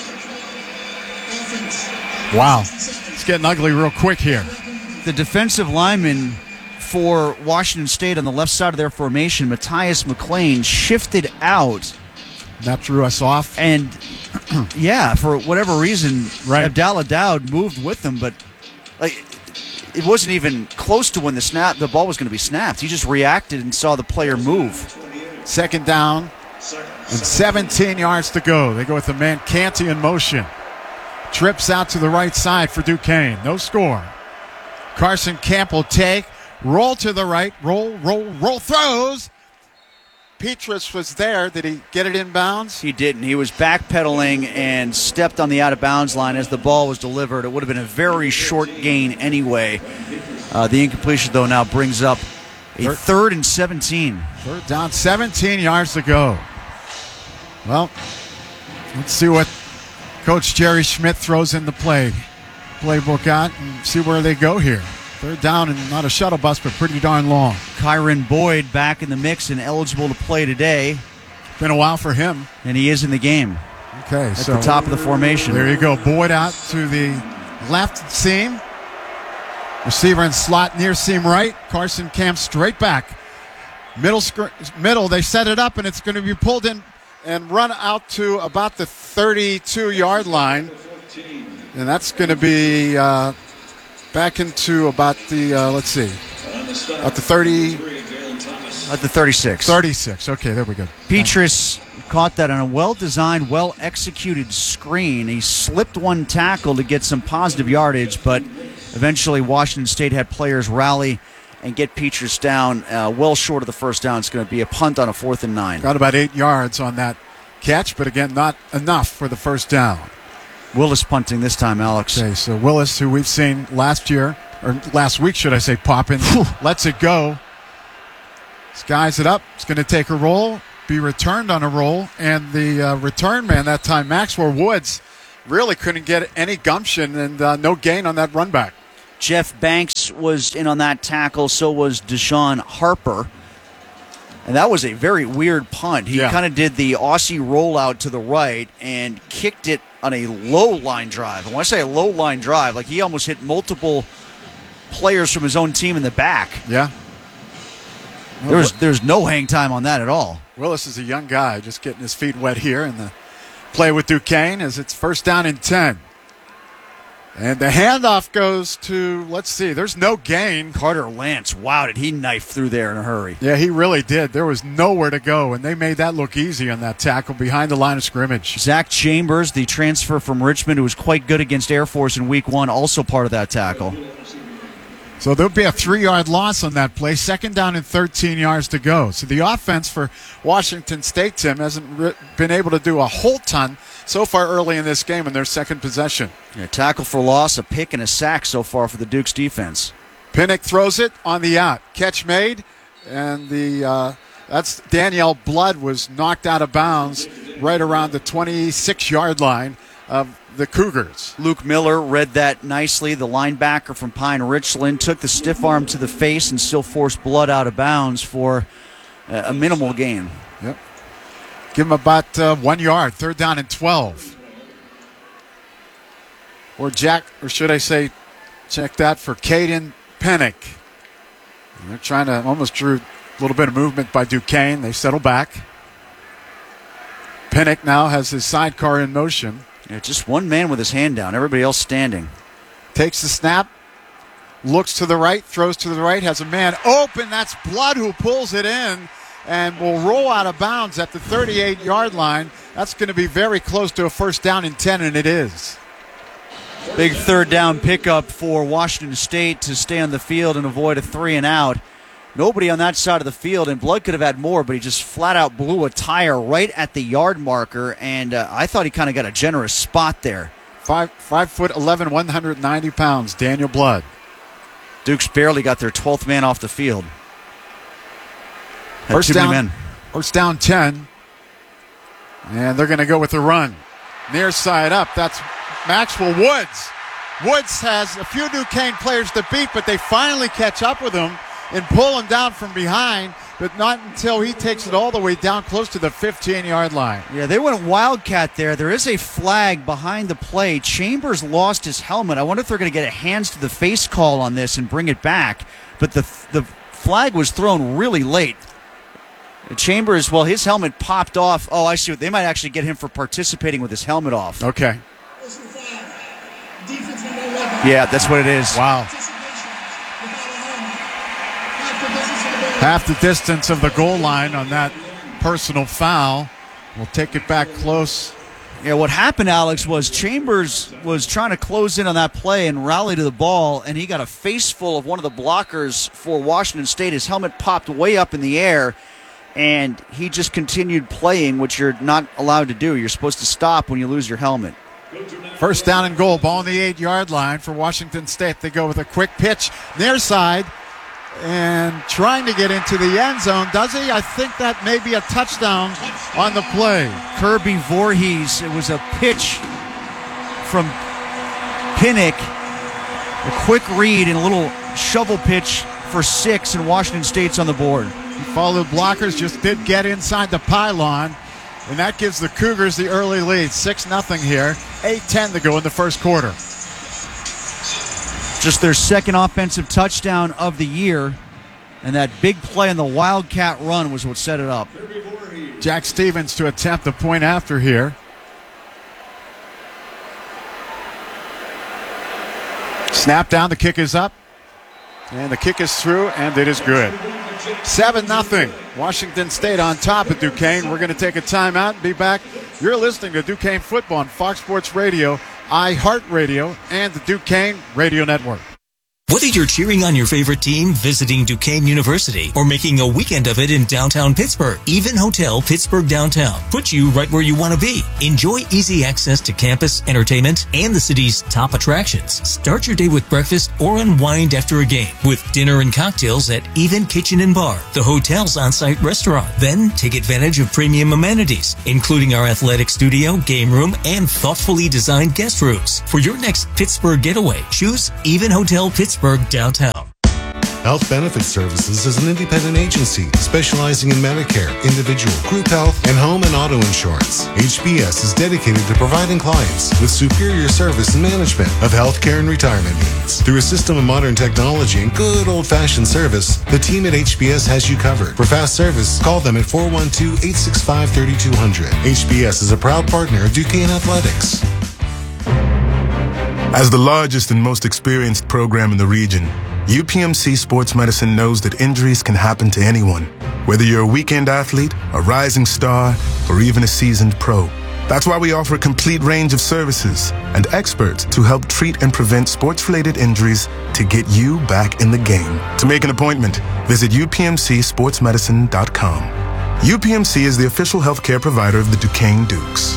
Wow. It's getting ugly real quick here. The defensive lineman for Washington State on the left side of their formation, Matthias McLean, shifted out. That threw us off. And, yeah, for whatever reason, right. Abdallah Dowd moved with him, but it wasn't even close to when the ball was going to be snapped. He just reacted and saw the player move. Second down and 17 yards to go. They go with the man Canty in motion. Trips out to the right side for Duquesne. No score. Carson Camp will take. Roll to the right. Roll, throws. Petrus was there. Did he get it in bounds? He didn't. He was backpedaling and stepped on the out-of-bounds line as the ball was delivered. It would have been a very short gain anyway. The incompletion, though, now brings up a third and 17. Third down, 17 yards to go. Well, let's see what Coach Jerry Schmidt throws in the playbook out and see where they go here. Third down and not a shuttle bus, but pretty darn long. Kyron Boyd back in the mix and eligible to play today. Been a while for him. And he is in the game. Okay, at the top of the formation. There you go. Boyd out to the left seam. Receiver in slot near seam right. Carson Camp straight back. Middle, they set it up, and it's going to be pulled in and run out to about the 32-yard line. And that's going to be back into about the, let's see, at the 30. At the 36. 36. Okay, there we go. Petrus caught that on a well-designed, well-executed screen. He slipped one tackle to get some positive yardage, but eventually Washington State had players rally and get Petras down well short of the first down. It's going to be a punt on a 4th and 9. Got about 8 yards on that catch, but again, not enough for the first down. Willis punting this time, Alex. Okay, so Willis, who we've seen last week, should I say, popping, lets it go. Skies it up. It's going to take a roll, be returned on a roll, and the return man that time, Maxwell Woods, really couldn't get any gumption and no gain on that run back. Jeff Banks was in on that tackle, so was Deshaun Harper. And that was a very weird punt. He kind of did the Aussie rollout to the right and kicked it on a low line drive. And when I say a low line drive, like he almost hit multiple players from his own team in the back. Yeah. There's no hang time on that at all. Willis is a young guy, just getting his feet wet here in the play with Duquesne as it's first down and 10. And the handoff goes to, let's see, there's no gain. Carter Lance, wow, did he knife through there in a hurry. Yeah, he really did. There was nowhere to go, and they made that look easy on that tackle behind the line of scrimmage. Zach Chambers, the transfer from Richmond, who was quite good against Air Force in Week 1, also part of that tackle. So there'll be a 3-yard loss on that play. Second down and 13 yards to go. So the offense for Washington State, Tim, hasn't been able to do a whole ton so far early in this game in their second possession. Yeah, tackle for loss, a pick, and a sack so far for the Dukes defense. Pinnock throws it on the out. Catch made, and that's Danielle Blood was knocked out of bounds right around the 26-yard line of the Cougars. Luke Miller read that nicely. The linebacker from Pine Richland took the stiff arm to the face and still forced Blood out of bounds for a minimal gain. Yep. Give him about 1 yard. Third down and 12. Or should I say, check that for Caden Pinnock. And they're trying to almost drew a little bit of movement by Duquesne. They settle back. Pinnock now has his sidecar in motion. Yeah, just one man with his hand down, everybody else standing. Takes the snap, looks to the right, throws to the right, has a man open. That's Blood who pulls it in and will roll out of bounds at the 38-yard line. That's going to be very close to a first down and 10, and it is. Big third down pickup for Washington State to stay on the field and avoid a 3-and-out. Nobody on that side of the field, and Blood could have had more, but he just flat out blew a tire right at the yard marker, and I thought he kind of got a generous spot there. 5'11", 190 pounds, Daniel Blood. Dukes barely got their 12th man off the field. First down 10, and they're going to go with the run. Near side up, that's Maxwell Woods. Woods has a few Duquesne players to beat, but they finally catch up with him and pull him down from behind, but not until he takes it all the way down close to the 15-yard line. Yeah, they went Wildcat there. There is a flag behind the play. Chambers lost his helmet. I wonder if they're going to get a hands-to-the-face call on this and bring it back, but the flag was thrown really late. Chambers, well, his helmet popped off. Oh, I see. They might actually get him for participating with his helmet off. Okay. Yeah, that's what it is. Wow. Half the distance of the goal line on that personal foul. We'll take it back close. Yeah, what happened, Alex, was Chambers was trying to close in on that play and rally to the ball, and he got a face full of one of the blockers for Washington State. His helmet popped way up in the air, and he just continued playing, which you're not allowed to do. You're supposed to stop when you lose your helmet. First down and goal, ball on the 8-yard line for Washington State. They go with a quick pitch near side and trying to get into the end zone. Does he? I think that may be a touchdown on the play. Kirby Voorhees, it was a pitch from Pinnock. A quick read and a little shovel pitch for 6, and Washington State's on the board. He followed blockers, just did get inside the pylon, and that gives the Cougars the early lead. 6-0 here. 8:10 to go in the first quarter. Just their second offensive touchdown of the year, and that big play on the Wildcat run was what set it up. Jack Stevens to attempt the point after here. Snap down, the kick is up, and the kick is through, and it is good. 7-0. Washington State on top of Duquesne. We're going to take a timeout and be back. You're listening to Duquesne Football on Fox Sports Radio, iHeartRadio, and the Duquesne Radio Network. Whether you're cheering on your favorite team, visiting Duquesne University, or making a weekend of it in downtown Pittsburgh, Even Hotel Pittsburgh Downtown puts you right where you want to be. Enjoy easy access to campus, entertainment, and the city's top attractions. Start your day with breakfast or unwind after a game with dinner and cocktails at Even Kitchen and Bar, the hotel's on-site restaurant. Then take advantage of premium amenities, including our athletic studio, game room, and thoughtfully designed guest rooms. For your next Pittsburgh getaway, choose Even Hotel Pittsburgh Downtown. Health Benefit Services is an independent agency specializing in Medicare, individual, group health, and home and auto insurance. HBS is dedicated to providing clients with superior service and management of healthcare and retirement needs. Through a system of modern technology and good old-fashioned service, the team at HBS has you covered. For fast service, call them at 412-865-3200. HBS is a proud partner of Duquesne Athletics. As the largest and most experienced program in the region, UPMC Sports Medicine knows that injuries can happen to anyone, whether you're a weekend athlete, a rising star, or even a seasoned pro. That's why we offer a complete range of services and experts to help treat and prevent sports-related injuries to get you back in the game. To make an appointment, visit upmcsportsmedicine.com. UPMC is the official healthcare provider of the Duquesne Dukes.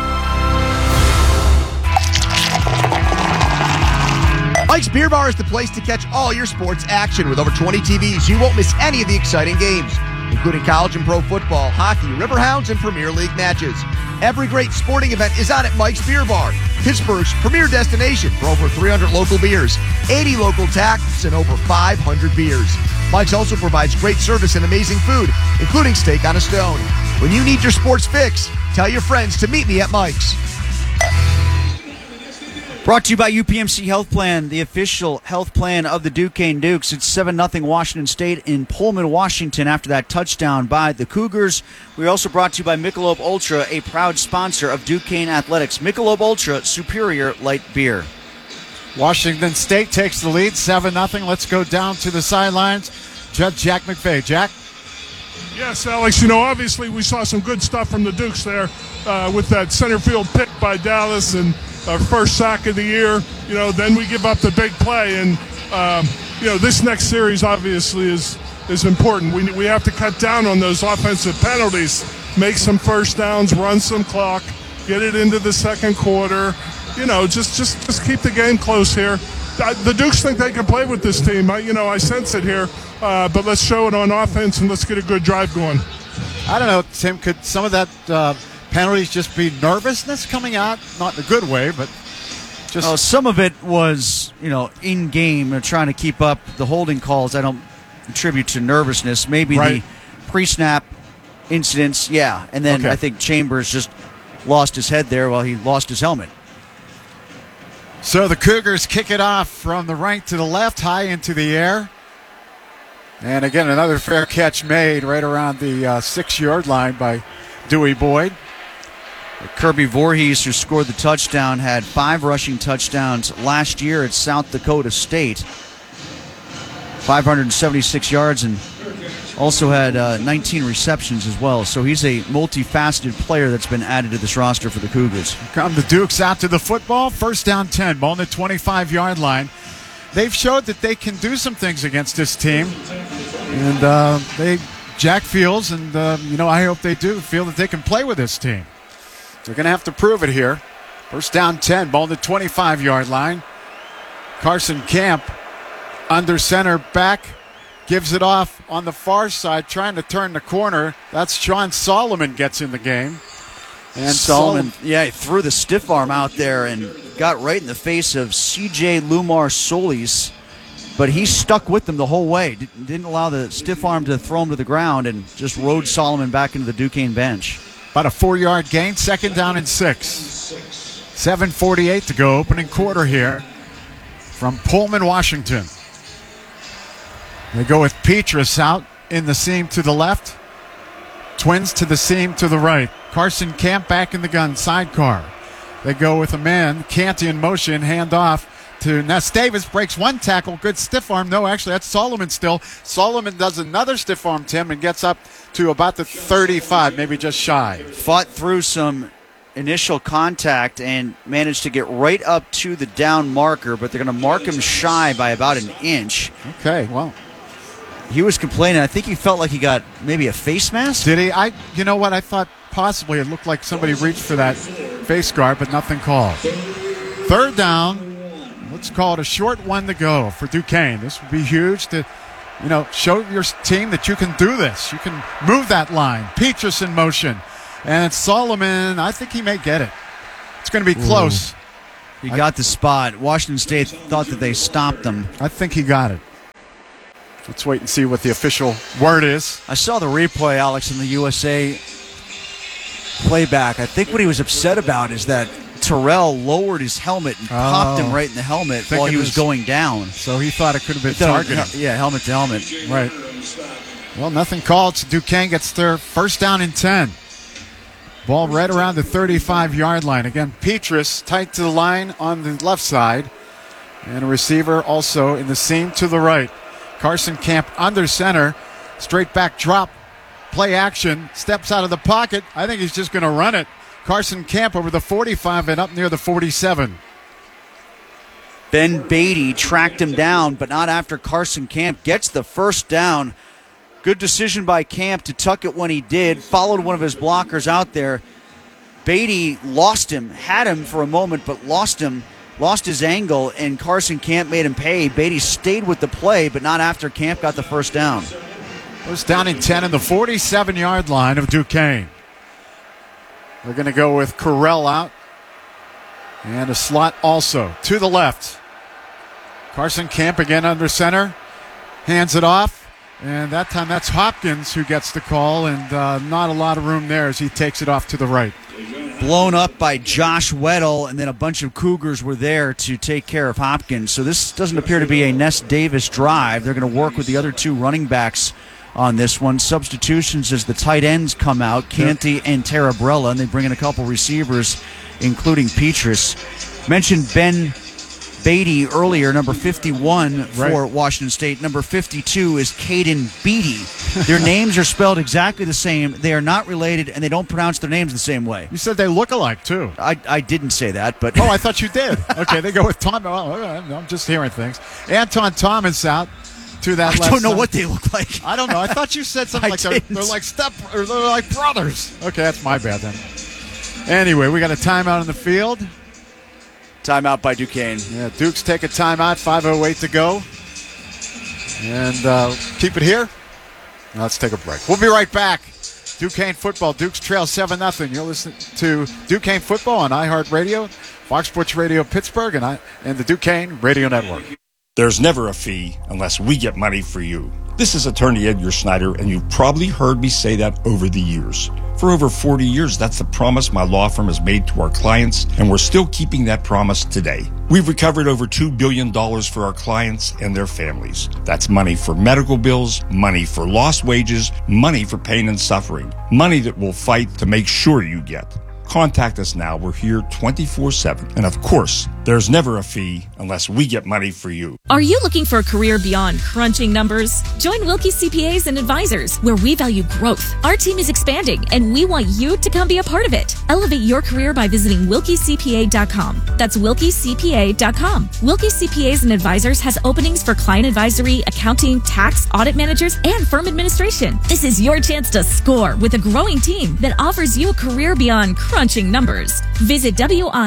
Mike's Beer Bar is the place to catch all your sports action. With over 20 TVs, you won't miss any of the exciting games, including college and pro football, hockey, Riverhounds, and Premier League matches. Every great sporting event is on at Mike's Beer Bar, Pittsburgh's premier destination for over 300 local beers, 80 local taps, and over 500 beers. Mike's also provides great service and amazing food, including steak on a stone. When you need your sports fix, tell your friends to meet me at Mike's. Brought to you by UPMC Health Plan, the official health plan of the Duquesne Dukes. It's 7-0 Washington State in Pullman, Washington after that touchdown by the Cougars. We're also brought to you by Michelob Ultra, a proud sponsor of Duquesne Athletics. Michelob Ultra, superior light beer. Washington State takes the lead, 7-0. Let's go down to the sidelines. Judge Jack McVay. Jack? Yes, Alex, obviously we saw some good stuff from the Dukes there with that center field pick by Dallas and our first sack of the year. Then we give up the big play. And, this next series obviously is important. We have to cut down on those offensive penalties, make some first downs, run some clock, get it into the second quarter. Just keep the game close here. The Dukes think they can play with this team. I sense it here. But let's show it on offense and let's get a good drive going. I don't know, Tim, could some of that penalties just be nervousness coming out? Not in a good way, but just... some of it was, in game, trying to keep up the holding calls. I don't attribute to nervousness. Maybe the pre-snap incidents, yeah. And then I think Chambers just lost his head there while he lost his helmet. So the Cougars kick it off from the right to the left, high into the air. And again, another fair catch made right around the 6-yard line by Dewey Boyd. Kirby Voorhees, who scored the touchdown, had 5 rushing touchdowns last year at South Dakota State. 576 yards and also had 19 receptions as well. So he's a multifaceted player that's been added to this roster for the Cougars. Come the Dukes out to the football. First down 10, ball on the 25-yard line. They've showed that they can do some things against this team. And Jack feels, and I hope they do, feel that they can play with this team. They're going to have to prove it here. First down 10, ball on the 25-yard line. Carson Camp under center back, gives it off on the far side, trying to turn the corner. That's Sean Solomon gets in the game. And Solomon, he threw the stiff arm out there and got right in the face of C.J. Lumar Solis, but he stuck with them the whole way. Didn't allow the stiff arm to throw him to the ground and just rode Solomon back into the Duquesne bench. About a 4-yard gain, second down and 6. 7:48 to go, opening quarter here from Pullman, Washington. They go with Petrus out in the seam to the left. Twins to the seam to the right. Carson Camp back in the gun, sidecar. They go with a man, Canty in motion, hand off to Ness Davis. Breaks one tackle. Good stiff arm. No, actually, that's Solomon still. Solomon does another stiff arm, Tim, and gets up to about the 35, maybe just shy. Fought through some initial contact and managed to get right up to the down marker, but they're going to mark him shy by about an inch. Okay, well. He was complaining. I think he felt like he got maybe a face mask. Did he? You know what? I thought possibly it looked like somebody reached for that face guard, but nothing called. Third down. Let's call it a short one to go for Duquesne. This would be huge to, show your team that you can do this. You can move that line. Petrus in motion. And Solomon, I think he may get it. It's going to be close. He got the spot. Washington State thought that they stopped them. I think he got it. Let's wait and see what the official word is. I saw the replay, Alex, in the USA playback. I think what he was upset about is that Terrell lowered his helmet and popped him right in the helmet while he was going down. So he thought it could have been targeting. Yeah, helmet to helmet. Right. Well, nothing called. So Duquesne gets their first down and 10. Ball right around the 35-yard line. Again, Petrus tight to the line on the left side. And a receiver also in the seam to the right. Carson Camp under center. Straight back drop. Play action. Steps out of the pocket. I think he's just going to run it. Carson Camp over the 45 and up near the 47. Ben Beatty tracked him down, but not after Carson Camp gets the first down. Good decision by Camp to tuck it when he did. Followed one of his blockers out there. Beatty lost him, had him for a moment, but lost him, lost his angle, and Carson Camp made him pay. Beatty stayed with the play, but not after Camp got the first down. First down and 10 in the 47-yard line of Duquesne. They're going to go with Correll out. And a slot also to the left. Carson Camp again under center. Hands it off. And that time that's Hopkins who gets the call, and not a lot of room there as he takes it off to the right. Blown up by Josh Weddle, and then a bunch of Cougars were there to take care of Hopkins. So this doesn't appear to be a Ness Davis drive. They're going to work with the other two running backs on this one. Substitutions as the tight ends come out, Canty and Tarabrella, and they bring in a couple receivers, including Petrus. Mentioned Ben Beatty earlier, number 51 for Washington State. Number 52 is Caden Beatty. Their names are spelled exactly the same. They are not related, and they don't pronounce their names the same way. You said they look alike, too. I didn't say that, but... Oh, I thought you did. Okay, they go with Tom. Oh, I'm just hearing things. Anton Thomas out to that left I don't know side. what they look like. I don't know. I thought you said something like they're like they're like brothers. Okay, that's my bad then. Anyway, we got a timeout on the field. Timeout by Duquesne. Yeah, Dukes take a timeout, 5:08 to go. And keep it here. Now let's take a break. We'll be right back. Duquesne football. Dukes trail 7-0. You're listening to Duquesne football on iHeartRadio, Fox Sports Radio Pittsburgh, and the Duquesne Radio Network. There's never a fee unless we get money for you. This is attorney Edgar Snyder, and you've probably heard me say that over the years. For over 40 years, that's the promise my law firm has made to our clients, and we're still keeping that promise today. We've recovered over $2 billion for our clients and their families. That's money for medical bills, money for lost wages, money for pain and suffering, money that we'll fight to make sure you get. Contact us now. We're here 24/7. And of course, there's never a fee unless we get money for you. Are you looking for a career beyond crunching numbers? Join Wilkie CPAs and Advisors, where we value growth. Our team is expanding, and we want you to come be a part of it. Elevate your career by visiting wilkiecpa.com. That's wilkiecpa.com. Wilkie CPAs and Advisors has openings for client advisory, accounting, tax, audit managers, and firm administration. This is your chance to score with a growing team that offers you a career beyond crunching numbers. Visit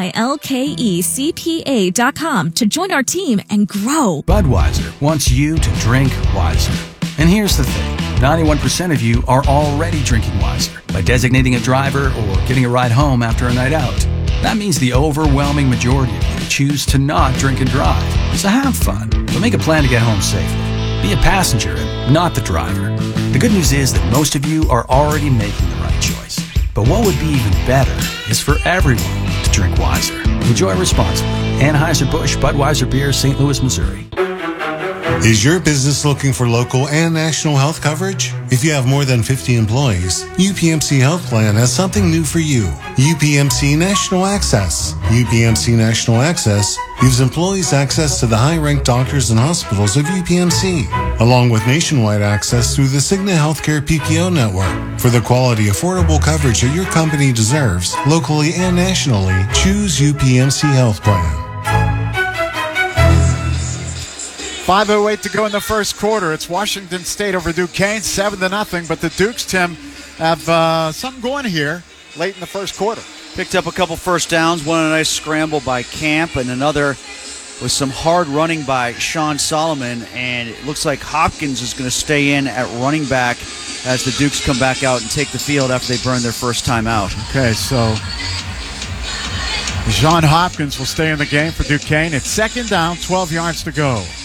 WILKECPA.com to join our team and grow. Budweiser wants you to drink wiser. And here's the thing. 91% of you are already drinking wiser by designating a driver or getting a ride home after a night out. That means the overwhelming majority of you choose to not drink and drive. So have fun, but make a plan to get home safely. Be a passenger and not the driver. The good news is that most of you are already making the right choice. But what would be even better is for everyone to drink wiser. Enjoy responsibly. Anheuser-Busch Budweiser Beer, St. Louis, Missouri. Is your business looking for local and national health coverage? If you have more than 50 employees, UPMC Health Plan has something new for you. UPMC National Access. UPMC National Access gives employees access to the high-ranked doctors and hospitals of UPMC, along with nationwide access through the Cigna Healthcare PPO network. For the quality, affordable coverage that your company deserves, locally and nationally, choose UPMC Health Plan. 5:08 to go in the first quarter. It's Washington State over Duquesne, 7-0. But the Dukes, Tim, have something going here late in the first quarter. Picked up a couple first downs, one a nice scramble by Camp, and another with some hard running by Sean Solomon. And it looks like Hopkins is going to stay in at running back as the Dukes come back out and take the field after they burn their first time out. Okay, so John Hopkins will stay in the game for Duquesne. It's second down, 12 yards to go.